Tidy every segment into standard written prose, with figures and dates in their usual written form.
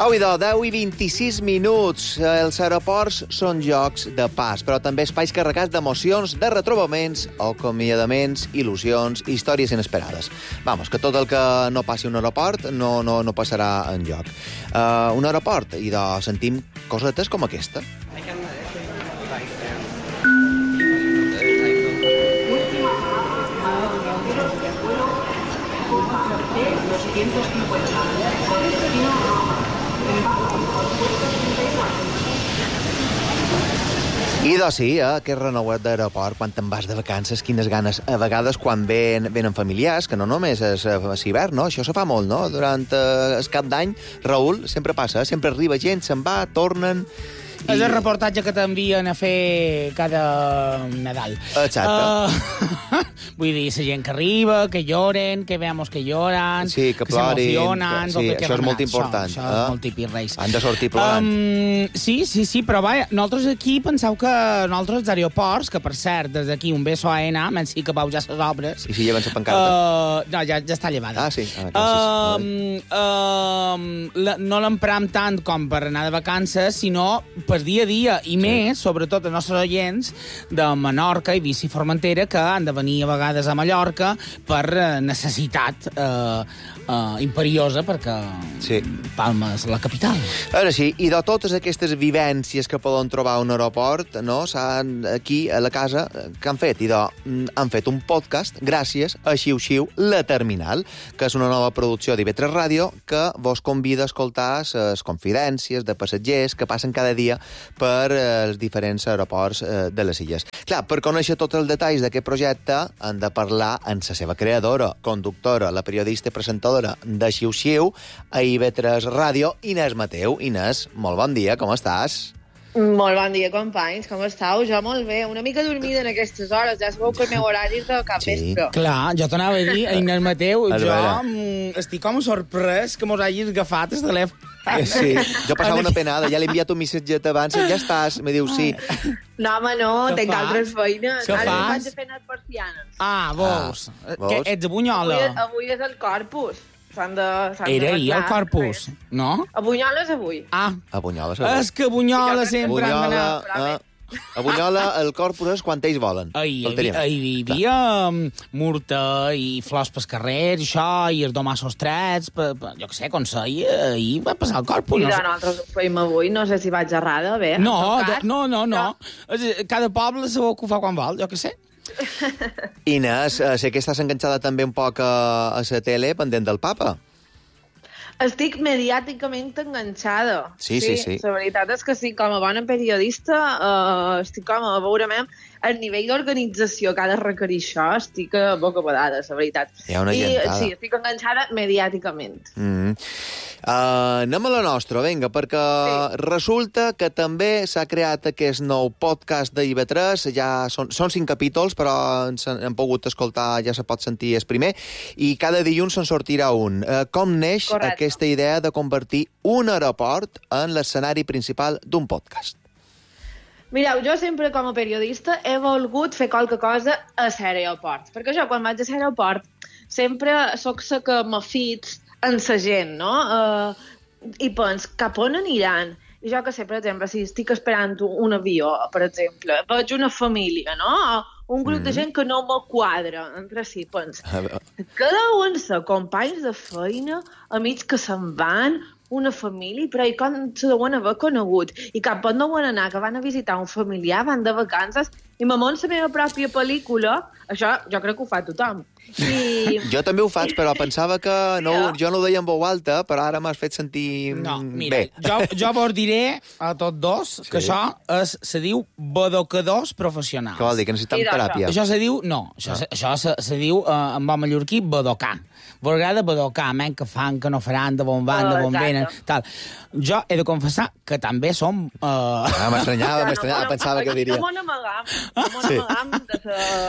Au, idò, 10 i 26 minuts. Els aeroports són llocs de pas, però també espais carregats d'emocions, de retrobaments, acomiadaments, il·lusions, històries inesperades. Vamos, que tot el que no passi un aeroport no passarà enlloc. Un aeroport, idò, sentim cosetes com aquesta. I doncs sí, aquest renouet d'aeroport, quan te'n vas de vacances, quines ganes. A vegades quan venen familiars, que no només és hivern, no? Això se fa molt, no? Durant el cap d'any, Raül, sempre passa, sempre arriba gent, se'n va, tornen... És el reportatge que t'envien a fer cada Nadal. Exacte. Vull dir, la gent que arriba, que lloren, que veamos que lloran, sí, que plorin, s'emocionen... Sí, això és molt important. Això és molt típic, Reis. Han de sortir plorant. Sí, però vaja, nosaltres aquí penseu que nosaltres als aeroports, que per cert, des d'aquí un beso a ENA, menys sí que vau ja les obres... I si lleven la pancarta? No, ja està llevada. Ah, sí. No l'empram tant com per anar de vacances, sinó per dia a dia, i més, sobretot els nostres oients de Menorca, Eivissa i Formentera, que han de venir a vegades a Mallorca per necessitat imperiosa, perquè Palma és la capital. Ara sí, i de totes aquestes vivències que poden trobar a un aeroport, no, s'han aquí, a la casa, que han fet? Han fet un podcast gràcies a Xiu-Xiu, La Terminal, que és una nova producció d'IV3 Ràdio que vos convida a escoltar les confidències de passatgers que passen cada dia per els diferents aeroports de les illes. Clar, per conèixer tots els detalls d'aquest projecte han de parlar amb la seva creadora, conductora, la periodista i presentadora de Xiu-Xiu a IV3 Ràdio, Inés Mateu. Inés, molt bon dia, com estàs? Molt bon dia, companys, com estàu? Jo molt bé, una mica dormida en aquestes hores, ja sabeu que el meu horari és de capvespre. Clar, jo t'anava a dir, Inés Mateu, estic com sorprès que mos hagis agafat el telèfon. Sí, jo passava una penada, ja l'he enviat un missatget abans, ja estàs, me diu sí. No, home, no, tenc altres feines. Què Ara fas? vaig a fer les persianes. Veus? Que ets a Bunyola? Avui és el Corpus. Era ahir el Corpus, no? A Bunyola és avui. A Bunyola és avui. És que a Bunyola sempre han d'anar... A Bunyola el Corpus és quan ells volen. Hi havia murta i flors pel carrer, això, i els domassos trets, jo què sé, com ahir va passar el Corpus. I nosaltres ho feim avui, no sé si vaig errada, bé. No. Cada poble sabeu que ho fa quan vol, jo què sé. Inés, sé que estàs enganxada també un poc a la tele pendent del papa. Estic mediàticament enganxada. Sí. La veritat és que sí, com a bona periodista, estic com a veure el nivell d'organització que ha de requerir això, estic a boca badada, la veritat. Hi ha una gentada. Sí, estic enganxada mediàticament. Anem a la nostra, vinga, perquè resulta que també s'ha creat aquest nou podcast de IV3, ja són 5 capítols, però hem pogut escoltar, ja se pot sentir el primer, i cada dilluns se'n sortirà un. Com neix aquesta idea de convertir un aeroport en l'escenari principal d'un podcast? Mireu, jo sempre, com a periodista, he volgut fer qualque cosa a l'aeroport. Perquè jo, quan vaig a l'aeroport, sempre soc la que m'afits en la gent, no? I pens, cap on aniran? I jo que sé, per exemple, si estic esperant un avió, per exemple, veig una família, no? Un grup de gent que no me quadra entre si, pens. Que deuen ser companys de feina, amics que se'n van, una família, però i com se deuen haver conegut? I cap on deuen anar, que van a visitar un familiar, van de vacances, i me mont la meva pròpia pel·lícula, això jo crec que ho fa tothom. Jo també ho faig, però pensava que jo no ho deia en veu alta, però ara m'has fet sentir mira, bé. Jo vos diré a tots dos que això se diu badocadors professionals. Què vol dir, que necessitem teràpia? Això se diu, això se diu en bon mallorquí badocar. Vos agrada badocar, que fan, que no faran, de bon van, de bon venen, tal. Jo he de confessar que també som... M'estranyava, pensava que diria. No m'amagam de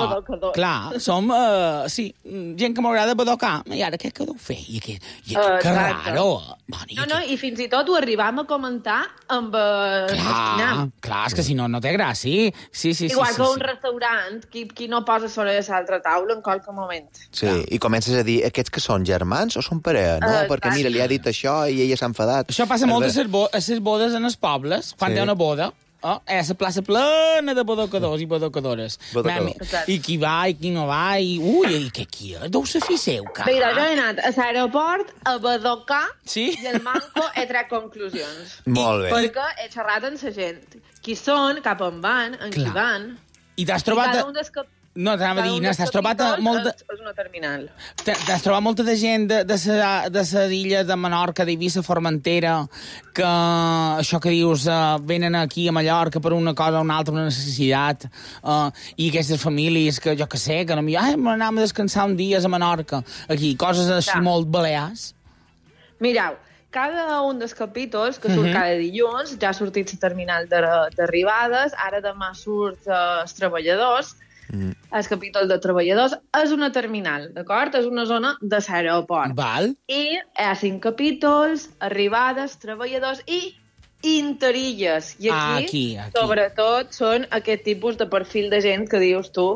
badocadors. clar, som, sí, gent que m'agrada badocar. I ara què deu fer? Que raro. Bueno, No, i fins i tot ho arribam a comentar amb l'esquinam. Clar, és que si no, no té gràcia. Sí. Igual que un restaurant, qui no posa sobre l'altra taula en qualque moment. Sí, i comences a dir, aquests que són germans o són parella? No, perquè mira, li ha dit això i ella s'ha enfadat. Això passa molt a les bodes en els pobles, quan hi ha una boda. La plaça plena de badocadors i badocadores. I qui va i qui no va, i qui deu ser fill seu, cara. Mira, jo he anat a l'aeroport a badocar sí? I el manco he tret conclusions. Molt bé. Perquè he xerrat amb la gent. Qui són, cap on van, en qui van. I t'has trobat... I cada un dels No, t'anava a dir, t'has trobat molta... És una terminal. T'has trobat molta de gent de les illes de Menorca, d'Eivissa, Formentera, que això que dius, venen aquí a Mallorca per una cosa o una altra, una necessitat, i aquestes famílies que, jo que sé, que no m'anàvem a descansar un dia a Menorca, aquí, coses així molt balears. Mireu, cada un dels capítols, que surt cada dilluns, ja ha sortit la terminal d'arribades, ara demà surt els treballadors, el capítol de treballadors és una terminal, d'acord? És una zona de l'aeroport. Val. I hi ha 5 capítols, arribades, treballadors i interilles. I aquí, sobretot, són aquest tipus de perfil de gent que dius tu,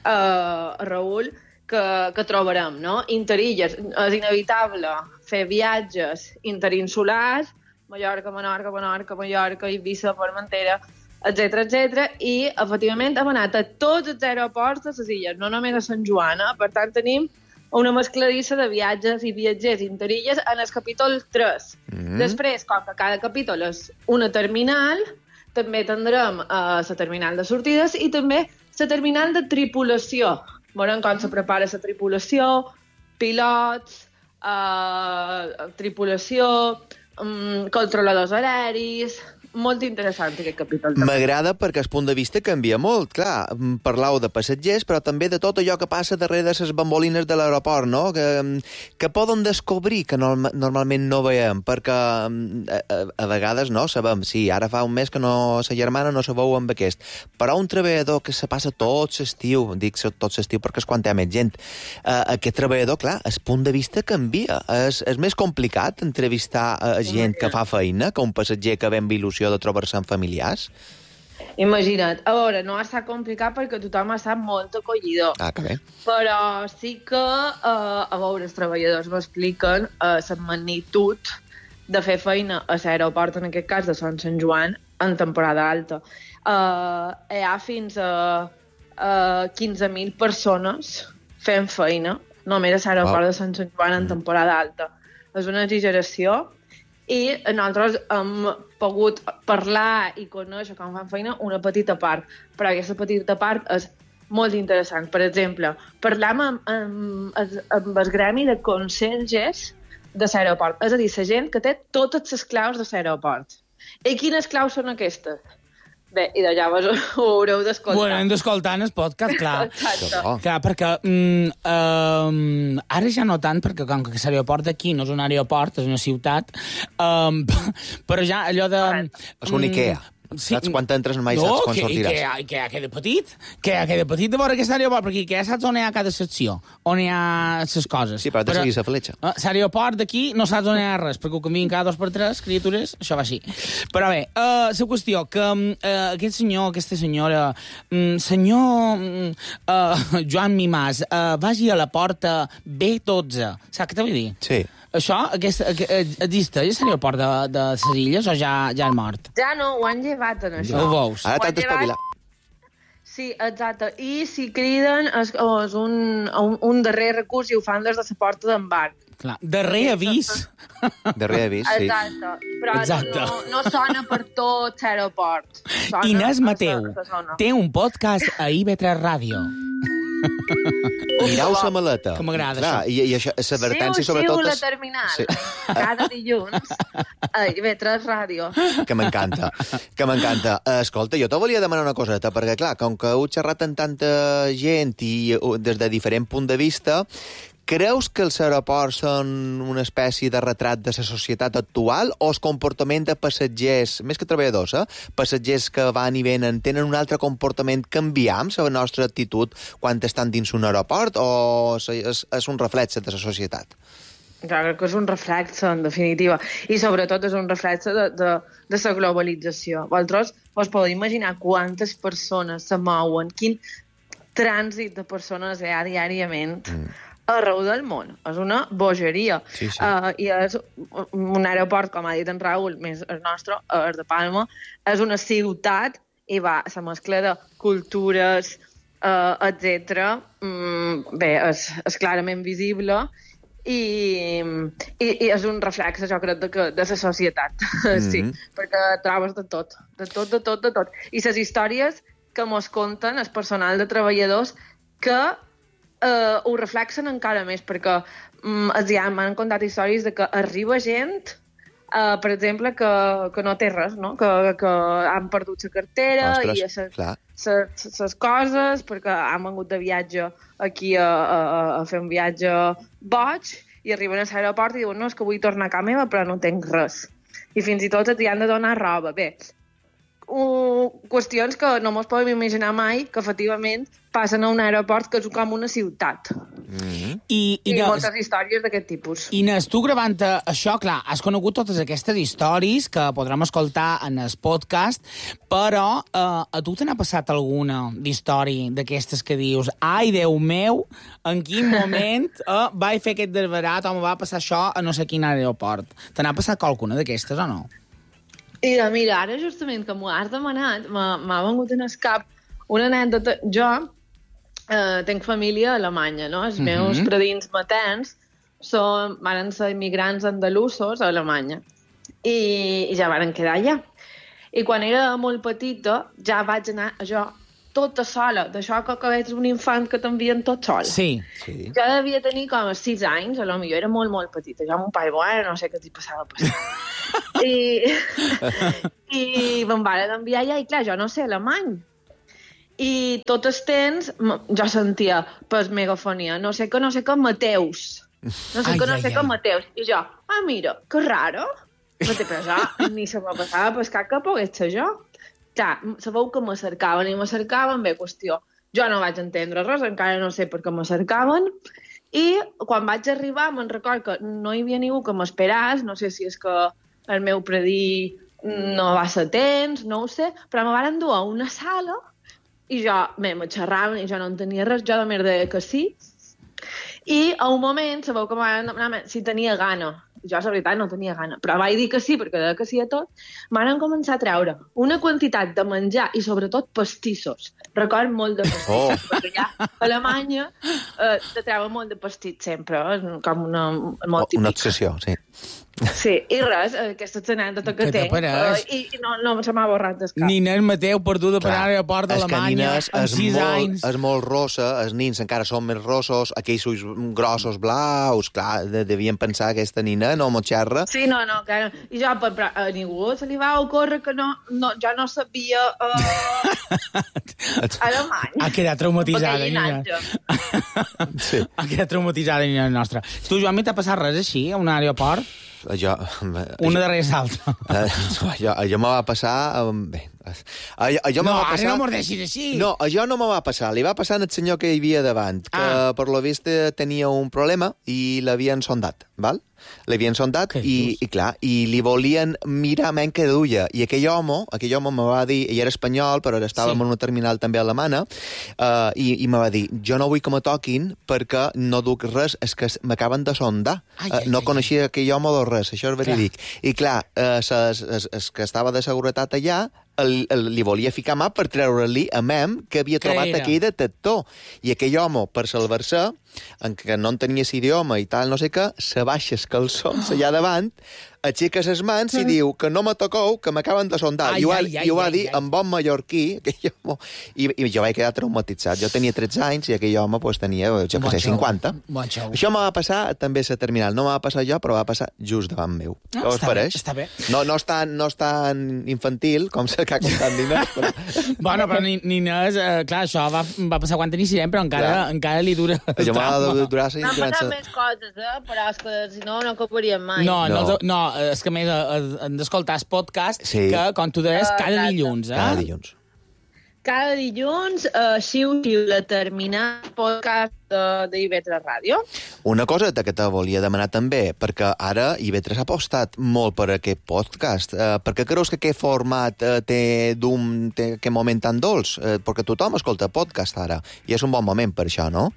Raül, que trobarem, no? Interilles. És inevitable fer viatges interinsulars, Mallorca, Eivissa, Formentera, etc. I, efectivament, hem anat a tots els aeroports de les illes, no només a Sant Joan. Per tant, tenim una mescladissa de viatges i viatgers interilles en el capítol 3. Després, com que cada capítol és una terminal, també tindrem la terminal de sortides i també la terminal de tripulació. Veurem com se prepara la tripulació, pilots, tripulació, controladors aeris... Molt interessant, aquest capítol. M'agrada perquè el punt de vista canvia molt. Clar, parlau de passatgers, però també de tot allò que passa darrere de les bambolines de l'aeroport, no? Que poden descobrir, que normalment no veiem, perquè a vegades no sabem. Sí, ara fa un mes que sa germana no se veu amb aquest. Però un treballador que se passa tot l'estiu, dic tot l'estiu perquè és quan hi ha més gent, aquest treballador, clar, el punt de vista canvia. És més complicat entrevistar a gent que fa feina que un passatger que ve amb il·lusió de trobar-se amb familiars? Imagina't. A veure, no ha estat complicat perquè tothom ha estat molt acollidor. Que bé. Però sí que, a veure, els treballadors m'expliquen la magnitud de fer feina a l'aeroport, en aquest cas de Sant Joan, en temporada alta. Hi ha fins a 15.000 persones fent feina, només a l'aeroport de Sant Joan en temporada alta. És una exageració. I nosaltres hem pogut parlar i conèixer com fan feina una petita part, però aquesta petita part és molt interessant. Per exemple, parlam amb el gremi de conserges de l'aeroport, és a dir, la gent que té totes les claus de l'aeroport. I quines claus són aquestes? Bé, i de llavors ho haureu d'escoltar. Bueno, hem d'escoltar en el podcast, clar. Exacte. Clar, perquè ara ja no tant, perquè com que l'aeroport d'aquí no és un aeroport, és una ciutat, però ja allò de... És un Ikea. Sí. Saps quan entres mai saps quan sortiràs. I que queda petit. Que queda petit de veure aquest aeroport, perquè ja saps on hi ha cada secció, on hi ha les coses. Sí, però has de seguir la fletxa. L'aeroport d'aquí no saps on hi ha res, perquè ho canvien cada 2x3, criatures, això va així. Però bé, la qüestió, que aquest senyor, aquesta senyora, senyor Joan Mimàs, vagi a la porta B12, saps què t'ho vull dir? Sí. Això, existeix l'aeroport de les illes o ja és mort? Ja no, ho han llevat en això. Ho veus? Ara t'has d'espavilar. Sí, exacte. I si criden és un darrer recurs i ho fan des de la porta d'embarc. Clar, darrer avís. Darrer avís, sí. Exacte. Però no sona per tot l'aeroport. Inés Mateu té un podcast a IB3 Ràdio. Mirau la maleta. Que m'agrada, això. I això, l'advertència, sobretot... la terminal. Sí. Cada dilluns a IB3 Ràdio. Que m'encanta. Escolta, jo te volia demanar una coseta, perquè, clar, com que heu xerrat amb tanta gent i des de diferent punt de vista, Creus que els aeroports són una espècie de retrat de la societat actual o el comportament de passatgers, més que treballadors, passatgers que van i venen, tenen un altre comportament? Canviam la nostra actitud quan estan dins un aeroport o és un reflex de la societat? Jo crec que és un reflex, en definitiva. I sobretot és un reflex de la globalització. Vosaltres us podeu imaginar quantes persones se mouen, quin trànsit de persones hi ha diàriament arreu del món. És una bogeria. Sí. I és un aeroport, com ha dit en Raül, més el nostre, el de Palma, és una ciutat i va la mescla de cultures, etc. Bé, és clarament visible i és un reflex, jo crec, de la societat. Sí, perquè trobes de tot. I les històries que mos conten el personal de treballadors que ho reflexen encara més, perquè m'han contat històries de que arriba gent, per exemple, que no té res, no? Que han perdut la cartera. Ostres, i les coses, perquè han vengut de viatge aquí a fer un viatge boig, i arriben a l'aeroport i diuen, no, és que vull tornar a casa meva, però no tinc res. I fins i tot t'hi han de donar roba. Bé, qüestions que no mos podem imaginar mai, que efectivament passen a un aeroport que és com una ciutat. I moltes històries d'aquest tipus. Inés, tu gravant això, clar, has conegut totes aquestes històries que podrem escoltar en el podcast, però a tu te n'ha passat alguna d'història d'aquestes que dius, ai, Déu meu, en quin moment vaig fer aquest desbarat o me va passar això a no sé quin aeroport? Te n'ha passat qualcuna d'aquestes o no? Mira, ara justament que m'ho has demanat, m'ha vengut en el cap una anècdota. Jo tinc família alemanya, no? Els meus predins materns van ser immigrants andalusos a Alemanya i ja van quedar allà. I quan era molt petita ja vaig anar jo tota sola, d'això que veig un infant que t'envien tot sol. Sí. Jo devia tenir com 6 anys, a lo millor era molt, molt petita. Jo amb un pare, bueno, no sé què t'hi passava a passar. I me'n van enviar allà, i clar, jo no sé alemany. I tot el temps jo sentia per megafonia, no sé què, Mateus. No sé què, Mateus. I jo, mira, que raro. Però jo ni se me passava per cap que pogués ser jo. Clar, sabeu que me cercaven, bé, qüestió. Jo no vaig entendre res, encara no sé per què me cercaven. I quan vaig arribar, me'n record que no hi havia ningú que m'esperàs, no sé si és que el meu predí no va ser temps, no ho sé, però me van dur a una sala i jo, me xerraven i jo no entenia res, jo de mer deia que sí. I a un moment, sabeu que m'han demanat si tenia gana. Jo, la veritat, no tenia gana, però vaig dir que sí, perquè deia que sí a tot. M'han començat a treure una quantitat de menjar i, sobretot, pastissos. Record molt de pastissos, perquè ja a Alemanya te treuen molt de pastís sempre, com molt típic. Una obsessió, sí. Sí, i res, aquesta és l'anècdota que té. I no se m'ha borrat del cap. Nina Mateu, perduda per l'aeroport d'Alemanya, amb 6 anys. És molt rossa, els nins encara són més rossos, aquells ulls grossos blaus, clar, devien pensar que aquesta nina no m'ho xerra. Sí, no, clar. I jo, però a ningú se li va ocórrer que jo no sabia alemany. Ha quedat traumatitzada, nina. Sí. Ha quedat traumatitzada, nina nostra. Tu, Joan, t'ha passat res així, a un aeroport? Una darrere l'altra. Allò me va passar... Bé, no, ara no m'ho deixis així. No, allò no me va passar. Li va passar al senyor que hi havia davant, que per lo vist tenia un problema i l'havien sondat, val? L'havien sondat i clar, i li volien mirar menys que duia. I aquell home me va dir, ell era espanyol, però estava en una terminal també alemana, i me va dir, jo no vull que me toquin perquè no duc res, és que m'acaben de sondar. No coneixia aquell home de res, això és verídic. I clar, el que estava de seguretat allà li volia ficar mà per treure-li a mem que havia trobat aquell detector. I aquell home, per salvar-se, en què no en tenia idioma i tal, no sé què, se baixa els calçons allà davant, aixeca ses mans i diu que no me toqueu, que m'acaben de sondar. I ho va dir en bon mallorquí, i jo vaig quedar traumatitzat. Jo tenia 13 anys i aquell home pues, tenia, jo què sé, 50. Això me va passar també a la terminal. No me va passar jo, però va passar just davant meu. Què us pareix? Està bé. No és tan infantil com se que ha contat Nines. Però... Bueno, però Nines, clar, això va passar quan tenia 6 anys, però encara li dura... Jo m'ha de durar... N'han passat més coses, però és que si no acabaríem mai. No, és que més hem d'escoltar el podcast, que, com tu deies, cada dilluns. Cada dilluns. Cada dilluns, xiu, la terminal podcast d'IV3 Ràdio. Una cosa que te volia demanar també, perquè ara IV3 ha apostat molt per aquest podcast. Per què creus que aquest format té aquest moment tan dolç? Perquè tothom escolta podcast ara, i és un bon moment per això, no?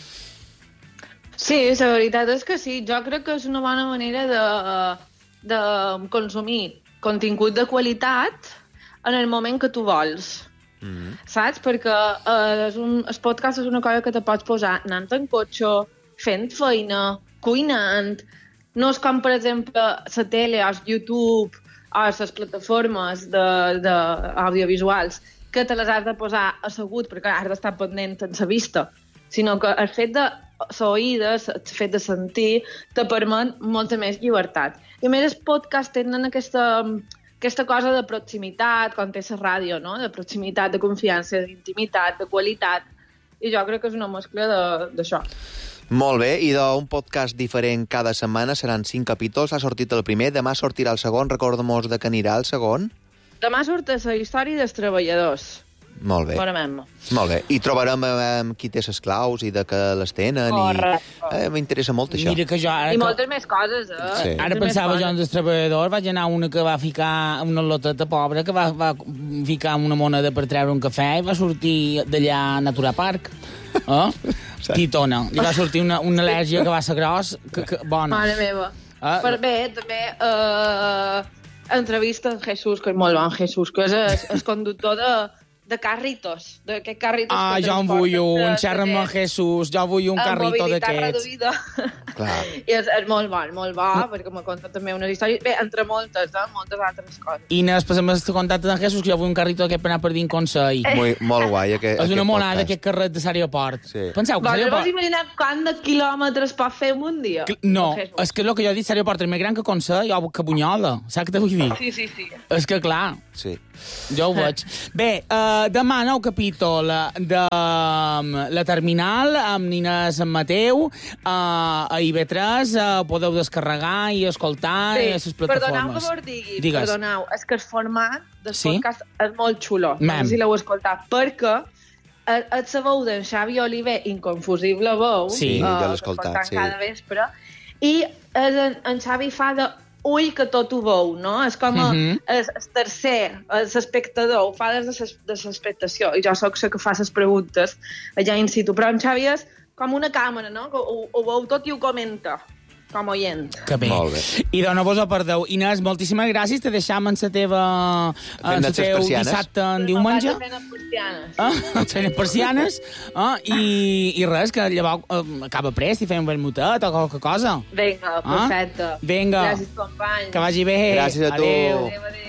Sí, la veritat és que sí. Jo crec que és una bona manera de consumir contingut de qualitat en el moment que tu vols. Saps? Perquè el podcast és una cosa que te pots posar anant en cotxe, fent feina, cuinant. No és com, per exemple, la tele o el YouTube o les plataformes d'audiovisuals que te les has de posar assegut perquè has d'estar pendent en la vista, sinó que el fet de l'oïda, el fet de sentir, te permet molta més llibertat. I a més, els podcasts tenen aquesta cosa de proximitat, com té la ràdio, no? De proximitat, de confiança, d'intimitat, de qualitat. I jo crec que és una mescla d'això. Molt bé, i d'un podcast diferent cada setmana seran 5 capítols. Ha sortit el primer, demà sortirà el segon. Recorda-mos de què anirà el segon. Demà surt la història dels treballadors. Molt bé. Molt bé. I trobarem qui té les claus i de què les tenen. M'interessa molt això. Mira que jo I moltes més coses, Sí. Ara pensava jo en els treballadors, vaig anar a una que va ficar una loteta pobra, que va ficar una moneda per treure un cafè i va sortir d'allà a Natura Park. Titona. Li va sortir una al·lèrgia que va ser gros, bona. Mare meva. Per bé, també... entrevista a Jesús, que és molt bon, Jesús, que és el conductor de carritos, d'aquest carritos... Jo en vull un, xerra'm amb Jesús, jo vull un carrito d'aquests. I és molt bo, perquè m'ha contat també unes històries, bé, entre moltes altres coses. I després amb el contacte de Jesús, que jo vull un carrito d'aquest per anar per dins Consell. Molt guai, aquest podcast. És una monada d'aquest carret de l'aeroport. Penseu que l'aeroport... Vols imaginar quant de quilòmetres pot fer un dia? No, és que el que jo he dit, l'aeroport és més gran que Consell o que Bunyola, saps què te vull dir? Sí. És que clar... Sí. Jo ho veig. Bé, demà nou capítol de La Terminal amb Nines en Mateu a IB3, podeu descarregar i escoltar a les plataformes. Perdoneu que vos digui, és que el format del podcast és molt xulo. No sé si l'heu escoltat, perquè et la veu d'en Xavi Oliver, inconfusible veu, sí, ja l'he escoltat, cada vespre, i en Xavi fa de ull que tot ho veu, no? És com el tercer, l'espectador, ho fa des de l'expectació, i jo soc la que fa les preguntes allà in situ, però en Xavi és com una càmera, no? Que ho veu tot i ho comenta, com oient. Que bé. Molt bé. I doncs no vos ho perdeu. Inés, moltíssimes gràcies, te deixam en el teu dissabte en diumenge. Fent persianes. I res, que llavors acaba prest i fem un vermutet o qualque cosa. Vinga, perfecte. Vinga. Gràcies, company. Que vagi bé. Gràcies a tu. Adéu.